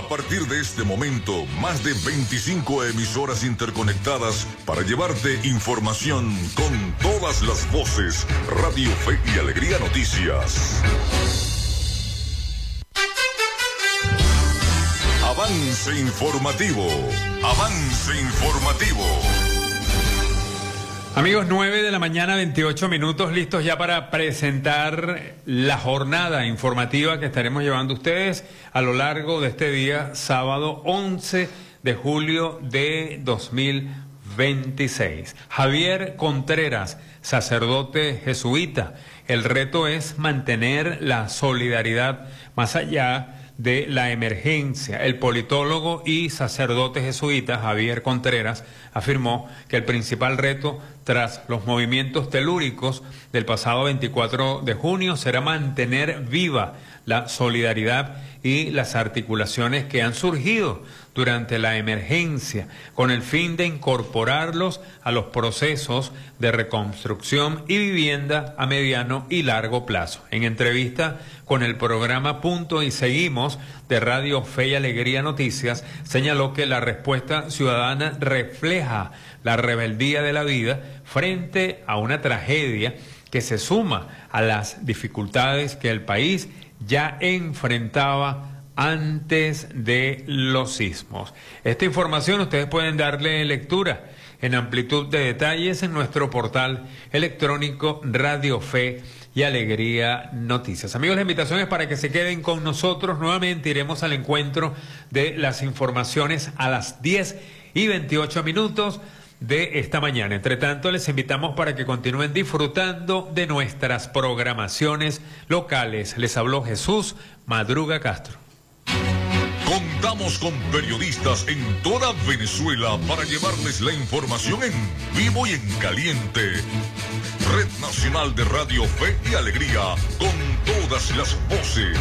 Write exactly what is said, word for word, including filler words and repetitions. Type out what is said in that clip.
A partir de este momento, más de veinticinco emisoras interconectadas para llevarte información con todas las voces. Radio Fe y Alegría Noticias. Avance informativo. Avance informativo. Amigos, nueve de la mañana, veintiocho minutos, listos ya para presentar la jornada informativa que estaremos llevando a ustedes a lo largo de este día, sábado once de julio de dos mil veintiséis. Javier Contreras, sacerdote jesuita. El reto es mantener la solidaridad más allá de la emergencia. El politólogo y sacerdote jesuita Javier Contreras afirmó que el principal reto tras los movimientos telúricos del pasado veinticuatro de junio será mantener viva la solidaridad y las articulaciones que han surgido durante la emergencia, con el fin de incorporarlos a los procesos de reconstrucción y vivienda a mediano y largo plazo. En entrevista con el programa Punto y Seguimos de Radio Fe y Alegría Noticias, señaló que la respuesta ciudadana refleja la rebeldía de la vida frente a una tragedia que se suma a las dificultades que el país ya enfrentaba antes de los sismos. Esta información ustedes pueden darle lectura en amplitud de detalles en nuestro portal electrónico Radio Fe y Alegría Noticias. Amigos, la invitación es para que se queden con nosotros. Nuevamente iremos al encuentro de las informaciones a las diez y veintiocho minutos de esta mañana. Entre tanto, les invitamos para que continúen disfrutando de nuestras programaciones locales. Les habló Jesús Madruga Castro. Contamos con periodistas en toda Venezuela para llevarles la información en vivo y en caliente. Red Nacional de Radio Fe y Alegría, con todas las voces.